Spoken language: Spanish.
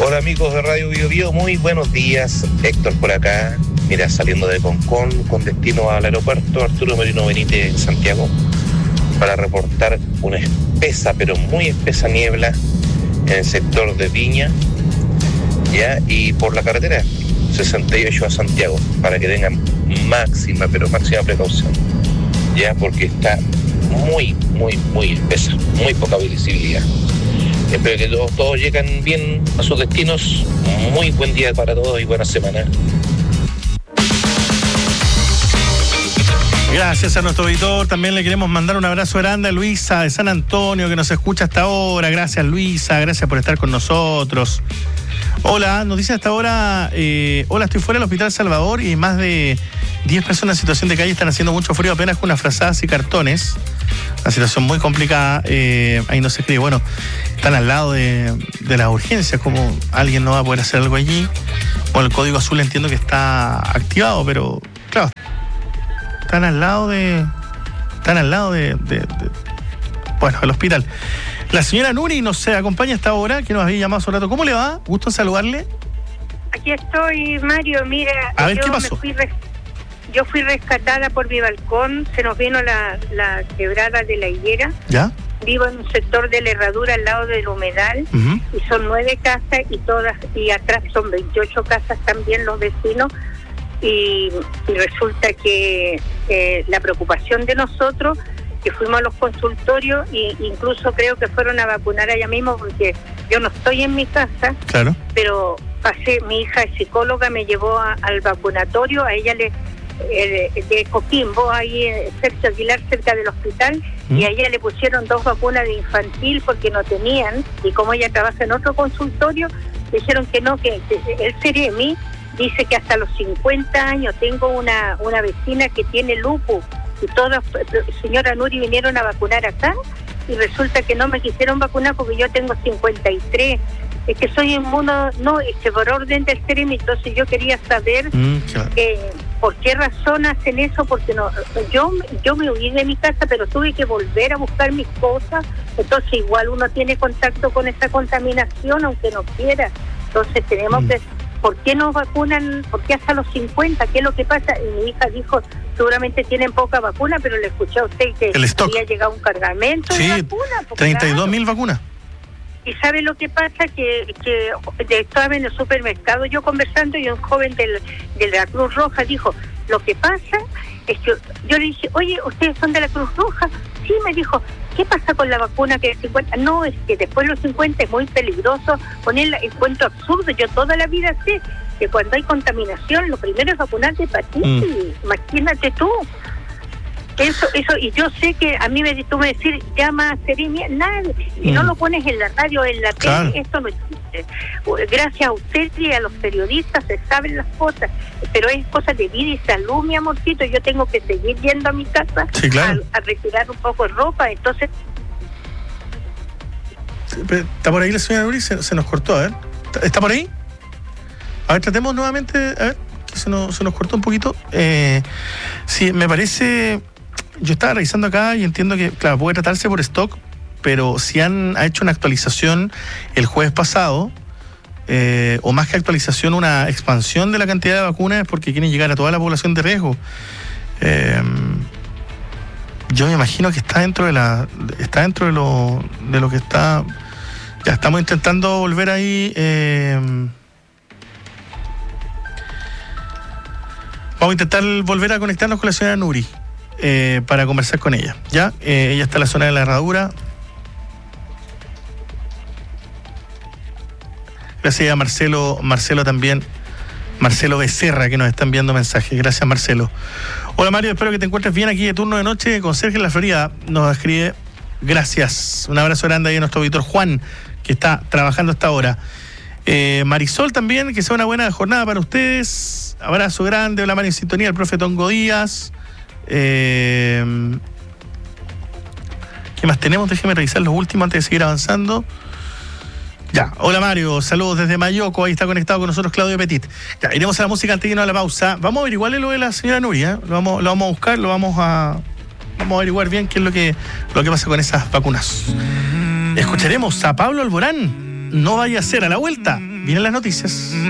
Hola amigos de Radio Bio Bio, muy buenos días. Héctor por acá, mira, saliendo de Concón con destino al aeropuerto Arturo Merino Benítez en Santiago para reportar una espesa, pero muy espesa niebla en el sector de Viña, ya, y por la carretera 68 a Santiago, para que tengan máxima precaución, ya, porque está muy espesa, muy poca visibilidad. Espero que todos lleguen bien a sus destinos. Muy buen día para todos y buena semana. Gracias a nuestro editor. También le queremos mandar un abrazo grande a Luisa de San Antonio, que nos escucha hasta ahora. Gracias, Luisa. Gracias por estar con nosotros. Hola, nos dice hasta ahora, hola, estoy fuera del Hospital Salvador y más de 10 personas en situación de calle, están haciendo mucho frío apenas con unas frazadas y cartones. Una situación muy complicada, ahí no se escribe. Bueno, están al lado de las urgencias, como alguien no va a poder hacer algo allí. Bueno, el código azul entiendo que está activado, pero claro, están al lado de bueno, el hospital. La señora Nuri nos acompaña hasta ahora, que nos había llamado hace un rato. ¿Cómo le va? Gusto en saludarle. Aquí estoy, Mario. Mira, a ver, ¿qué pasó? Yo fui rescatada por mi balcón. Se nos vino la quebrada de la higuera. ¿Ya? Vivo en un sector de la herradura al lado del humedal. Uh-huh. Y son 9 casas y atrás son 28 casas también los vecinos. Y resulta que la preocupación de nosotros, que fuimos a los consultorios e incluso creo que fueron a vacunar allá mismo, porque yo no estoy en mi casa, claro, pero mi hija es psicóloga, me llevó al vacunatorio, a ella de Coquimbo, ahí cerca Aguilar, cerca del hospital, y a ella le pusieron 2 vacunas de infantil porque no tenían, y como ella trabaja en otro consultorio, dijeron que no, que el Ceremi dice que hasta los 50 años. Tengo una vecina que tiene lupus, y todas, señora Nuri, vinieron a vacunar acá y resulta que no me quisieron vacunar porque yo tengo 53. Es que soy inmuno, no, es que por orden del CEREMI. Entonces yo quería saber por qué razón hacen eso, porque no, yo me huí de mi casa, pero tuve que volver a buscar mis cosas. Entonces igual uno tiene contacto con esa contaminación aunque no quiera. Entonces tenemos que, ¿por qué no vacunan? ¿Por qué hasta los 50? ¿Qué es lo que pasa? Y mi hija dijo, seguramente tienen poca vacuna, pero le escuché a usted que había llegado un cargamento de vacunas. 32.000 vacunas. Y ¿sabe lo que pasa? Que estaba en el supermercado yo conversando y un joven de la Cruz Roja dijo, lo que pasa es que yo le dije, oye, ¿ustedes son de la Cruz Roja? Sí, me dijo, ¿qué pasa con la vacuna que es 50? No, es que después de los 50 es muy peligroso ponerla. Encuentro absurdo. Yo toda la vida sé que cuando hay contaminación lo primero es vacunarte hepatitis. Imagínate tú. Eso, y yo sé que a mí tú me decís, llama a Ceremi, nada, si no lo pones en la radio, en la tele, esto no existe. Gracias a usted y a los periodistas se saben las cosas, pero es cosa de vida y salud, mi amorcito. Yo tengo que seguir yendo a mi casa a retirar un poco de ropa, entonces... ¿Está por ahí la señora Nuri? Se nos cortó, a ver. ¿Está por ahí? A ver, tratemos nuevamente, a ver, que se nos cortó un poquito. Sí, me parece... Yo estaba revisando acá y entiendo que, claro, puede tratarse por stock, pero si ha hecho una actualización el jueves pasado, o más que actualización, una expansión de la cantidad de vacunas, es porque quieren llegar a toda la población de riesgo. Yo me imagino que está dentro de lo que está. Ya estamos intentando volver ahí. Vamos a intentar volver a conectarnos con la señora Nuri. Para conversar con ella. Ya, ella está en la zona de la herradura. Gracias a Marcelo también, Marcelo Becerra, que nos está enviando mensajes. Gracias, Marcelo. Hola, Mario, espero que te encuentres bien aquí de turno de noche con Sergio en la Florida. Nos escribe, gracias. Un abrazo grande ahí a nuestro auditor Juan, que está trabajando hasta ahora. Marisol también, que sea una buena jornada para ustedes. Abrazo grande. Hola, Mario, en sintonía, el profe Tongo Díaz. ¿Qué más tenemos? Déjeme revisar los últimos antes de seguir avanzando. Ya, hola Mario, saludos desde Mayoco, ahí está conectado con nosotros Claudio Petit. Ya, iremos a la música antes de irnos a la pausa. Vamos a averiguarle lo de la señora Nuria, lo vamos a buscar, vamos a averiguar bien qué es lo que pasa con esas vacunas. Escucharemos a Pablo Alborán, No vaya a ser, a la vuelta. Vienen las noticias.